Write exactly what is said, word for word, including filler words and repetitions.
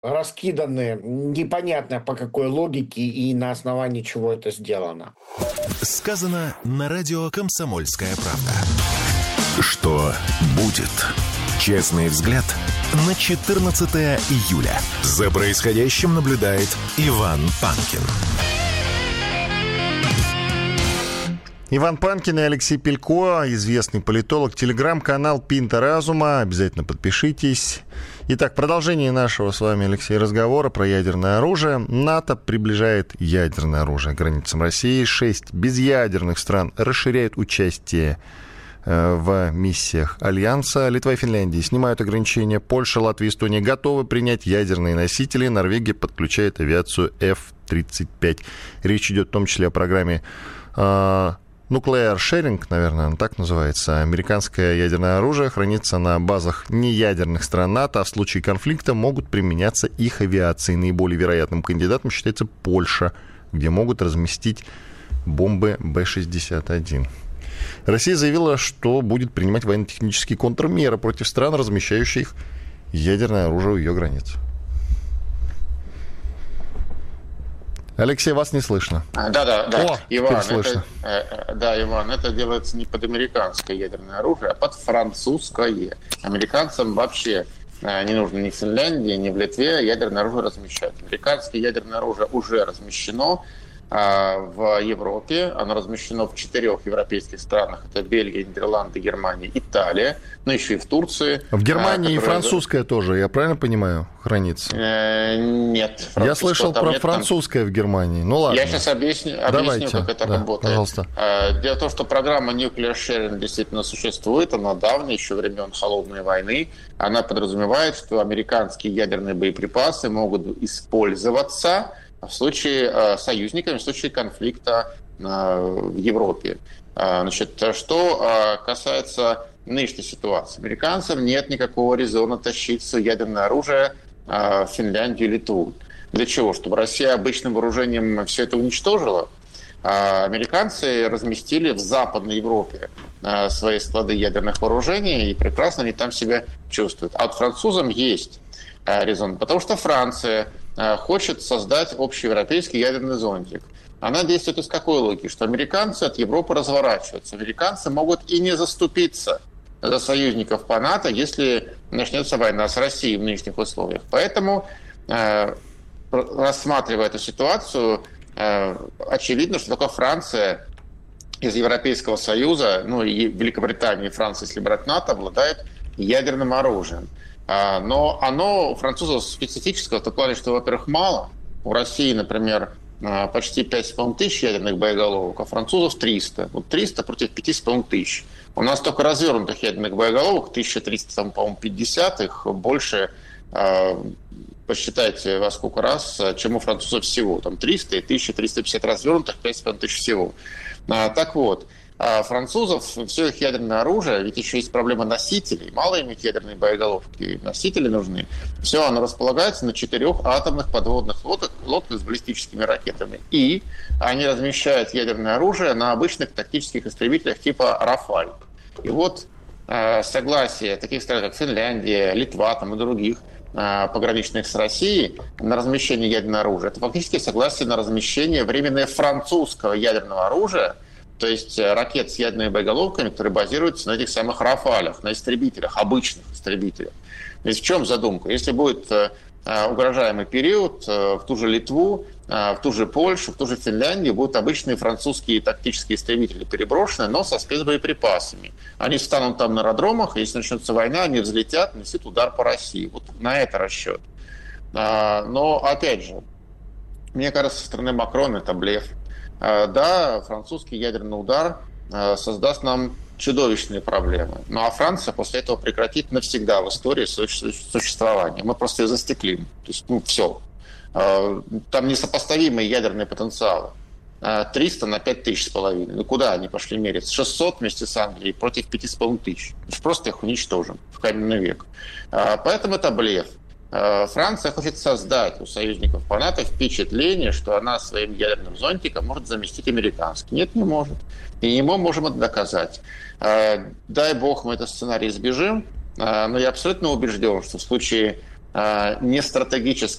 раскиданы, непонятно по какой логике и на основании чего это сделано. Сказано на радио «Комсомольская правда». Что будет? Честный взгляд на четырнадцатое июля. За происходящим наблюдает Иван Панкин. Иван Панкин и Алексей Пелько, известный политолог, телеграм-канал «Пинта Разума». Обязательно подпишитесь. Итак, продолжение нашего с вами, Алексей, разговора про ядерное оружие. НАТО приближает ядерное оружие к границам России. Шесть безъядерных стран расширяют участие в миссиях Альянса. Литва и Финляндия снимают ограничения. Польша, Латвия и Эстония готовы принять ядерные носители. Норвегия подключает авиацию эф тридцать пять. Речь идет в том числе о программе Nuclear Sharing, наверное, она так называется. Американское ядерное оружие хранится на базах неядерных стран НАТО, а в случае конфликта могут применяться их авиации. Наиболее вероятным кандидатом считается Польша, где могут разместить бомбы бэ шестьдесят один. Россия заявила, что будет принимать военно-технические контрмеры против стран, размещающих ядерное оружие у ее границ. Алексей, вас не слышно. Да, да, да. О, Иван, это, слышно. э, да, Иван, это делается не под американское ядерное оружие, а под французское. Американцам вообще э, не нужно ни в Финляндии, ни в Литве ядерное оружие размещать. Американское ядерное оружие уже размещено э, в Европе. Оно размещено в четырех европейских странах. Это Бельгия, Нидерланды, Германия, Италия. Ну, еще и в Турции. В Германии э, и французское тоже, я правильно понимаю, хранится? Э, нет. Я слышал про нет, французское там... в Германии. Ну ладно. Я сейчас объясню, объясню Давайте. как это да, работает. Пожалуйста. Дело в том, что программа Nuclear Sharing действительно существует. Она давняя, еще времен Холодной войны. Она подразумевает, что американские ядерные боеприпасы могут использоваться в случае союзниками, в случае конфликта в Европе. Значит, что касается нынешней ситуации. Американцам нет никакого резона тащить свое ядерное оружие в Финляндию и Литву. Для чего? Чтобы Россия обычным вооружением все это уничтожила. А американцы разместили в Западной Европе свои склады ядерных вооружений, и прекрасно они там себя чувствуют. А вот французам есть резон, потому что Франция хочет создать общеевропейский ядерный зонтик. Она действует из какой логики? Что американцы от Европы разворачиваются. Американцы могут и не заступиться за союзников по НАТО, если начнется война с Россией в нынешних условиях. Поэтому, э, рассматривая эту ситуацию, э, очевидно, что только Франция из Европейского Союза, ну и Великобритания и Франция, если брать НАТО, обладает ядерным оружием. Э, но оно у французов специфическое в том плане, что, во-первых, мало. У России, например, почти пять с половиной тысяч ядерных боеголовок, а французов триста. Вот триста против пяти с половиной тысяч. У нас только развернутых ядерных боеголовок тысяча триста, по-моему, пятьдесят, их больше, э, посчитайте во сколько раз, чем у французов всего. Там триста и тысяча триста пятьдесят развернутых, пять с половиной тысяч всего. А, так вот, а французов, все их ядерное оружие, ведь еще есть проблема носителей, мало иметь ядерные боеголовки, носители нужны. Все оно располагается на четырех атомных подводных лодках, лодках с баллистическими ракетами. И они размещают ядерное оружие на обычных тактических истребителях типа «Рафаль». И вот э, согласие таких стран, как Финляндия, Литва там, и других, э, пограничных с Россией, на размещение ядерного оружия, это фактически согласие на размещение временное французского ядерного оружия, то есть ракет с ядерными боеголовками, которые базируются на этих самых «Рафалях», на истребителях, обычных истребителях. Ведь в чем задумка? Если будет э, угрожаемый период, э, в ту же Литву, э, в ту же Польшу, в ту же Финляндию будут обычные французские тактические истребители переброшены, но со спецбоеприпасами. Они встанут там на аэродромах, и если начнется война, они взлетят, нанесут удар по России. Вот на это расчет. А, но, опять же, мне кажется, со стороны Макрона это блеф. Да, французский ядерный удар создаст нам чудовищные проблемы. Ну а Франция после этого прекратит навсегда в истории существования. Мы просто ее застеклим. То есть, ну, все. Там несопоставимые ядерные потенциалы. триста на пять тысяч с половиной. Ну куда они пошли мериться? шестьсот вместе с Англией против пяти с половиной тысяч. Просто их уничтожим в каменный век. Поэтому это блеф. Франция хочет создать у союзников по НАТО впечатление, что она своим ядерным зонтиком может заместить американский. Нет, не может. И не мы можем это доказать. Дай бог мы этот сценарий избежим, но я абсолютно убежден, что в случае не стратегическое